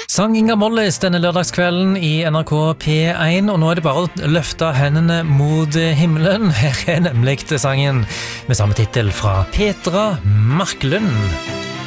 Sang Inga Mollis denne lørdagskvelden i NRK P1, og nå er det bare å løfte hendene mot himmelen. Her er nemlig sangen med samme titel fra Petra Marklund.